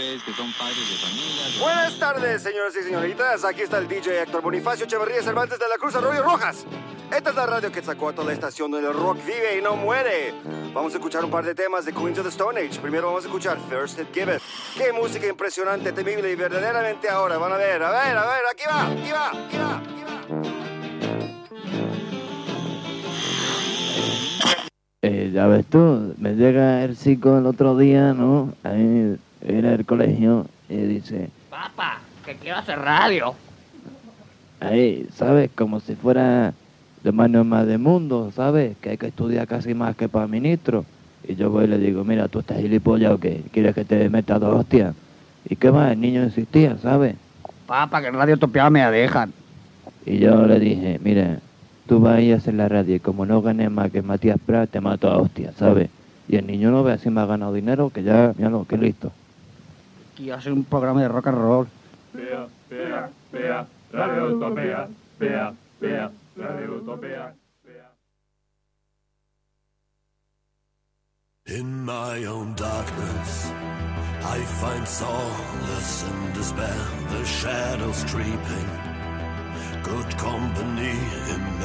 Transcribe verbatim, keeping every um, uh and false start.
ustedes que son padres de familia. Buenas tardes, señoras y señoritas. Aquí está el D J Héctor Bonifacio Echeverría Cervantes de la Cruz Arroyo Rojas. Esta es la radio que sacó a toda la estación donde el rock vive y no muere. Vamos a escuchar un par de temas de Queens of the Stone Age. Primero vamos a escuchar First It Give It. Qué música impresionante, temible y verdaderamente ahora. Van a ver, a ver, a ver, aquí va, aquí va, aquí va, aquí va. Eh, ya ves tú, me llega el chico el otro día, ¿no? Ahí en el colegio y dice... Papá, que quiero hacer radio. Ahí, ¿sabes? Como si fuera lo más normal del mundo, ¿sabes? Que hay que estudiar casi más que para ministro. Y yo voy y le digo, mira, ¿tú estás gilipollas o qué? ¿Quieres que te meta dos hostias? ¿Y qué más? El niño insistía, ¿sabes? Papá, que en Radio Utopía me la dejan. Y yo le dije, mira, tú vas a ir a hacer la radio y como no ganes más que Matías Prat, te mato a hostias, ¿sabes? Y el niño no ve si me ha ganado dinero, que ya, ya no, que listo. Quiero hacer un programa de rock and roll. Vea, vea, vea, Radio Utopía, vea, vea, Radio Utopía, vea. In my own darkness, I find solace and despair, the shadows creeping, good company in